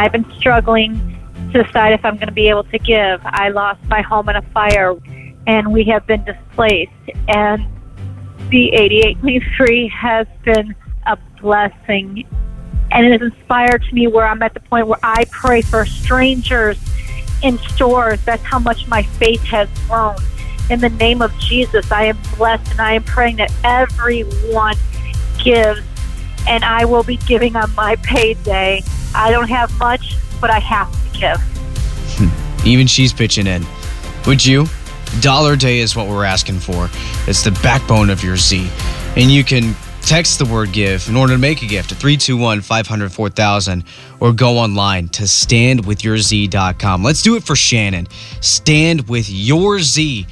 I've been struggling to decide if I'm going to be able to give. I lost my home in a fire, and we have been displaced. And the 88.3 has been a blessing, and it has inspired me where I'm at the point where I pray for strangers in stores. That's how much my faith has grown. In the name of Jesus, I am blessed, and I am praying that everyone gives, and I will be giving on my payday. I don't have much, but I have to give. Even she's pitching in. Would you? $1 a day is what we're asking for. It's the backbone of your Z. And you can text the word give in order to make a gift to 321-500-4000 or go online to standwithyourz.com. Let's do it for Shannon. Standwithyourz.com.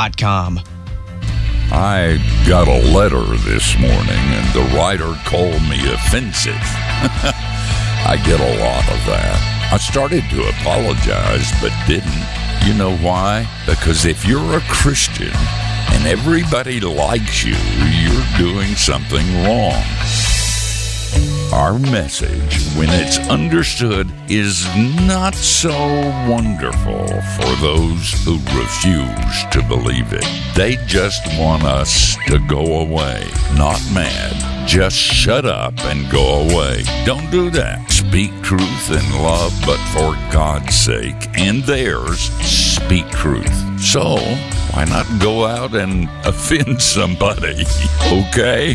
I got a letter this morning, and the writer called me offensive. I get a lot of that. I started to apologize, but didn't. You know why? Because if you're a Christian and everybody likes you, you're doing something wrong. Our message, when it's understood, is not so wonderful for those who refuse to believe it. They just want us to go away. Not mad. Just shut up and go away. Don't do that. Speak truth in love, but for God's sake and theirs, speak truth. So, why not go out and offend somebody, okay?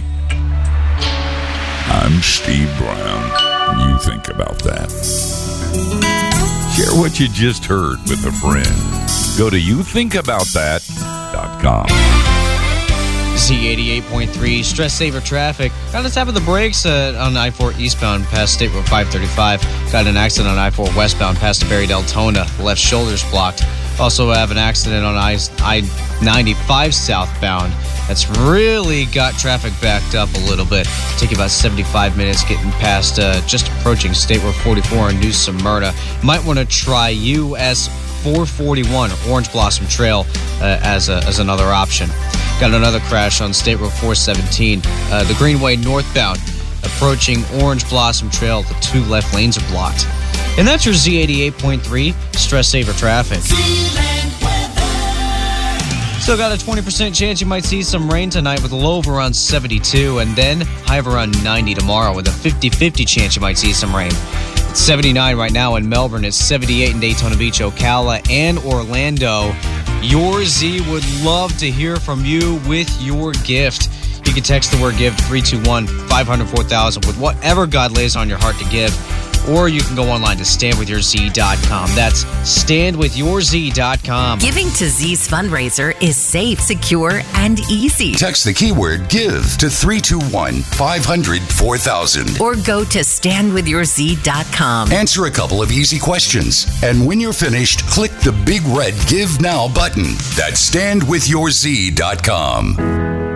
I'm Steve Brown. You think about that. Share what you just heard with a friend. Go to youthinkaboutthat.com. Z88.3, stress saver traffic. Got a tap of the brakes on I-4 eastbound past State Road 535. Got an accident on I-4 westbound past the Barry Deltona. Left shoulder's blocked. Also have an accident on I-95 southbound. That's really got traffic backed up a little bit. Take about 75 minutes getting past, just approaching State Road 44 in New Smyrna. Might want to try US 441 Orange Blossom Trail as another option. Got another crash on State Road 417, the Greenway northbound, approaching Orange Blossom Trail. The two left lanes are blocked. And that's your Z88.3 stress saver traffic. Still got a 20% chance you might see some rain tonight with a low of around 72, and then high of around 90 tomorrow with a 50-50 chance you might see some rain. It's 79 right now in Melbourne. It's 78 in Daytona Beach, Ocala, and Orlando. Your Z would love to hear from you with your gift. You can text the word give to 321-500-4000 with whatever God lays on your heart to give. Or you can go online to standwithyourz.com. That's standwithyourz.com. Giving to Z's fundraiser is safe, secure, and easy. Text the keyword GIVE to 321-500-4000. Or go to standwithyourz.com. Answer a couple of easy questions. And when you're finished, click the big red Give Now button. That's standwithyourz.com.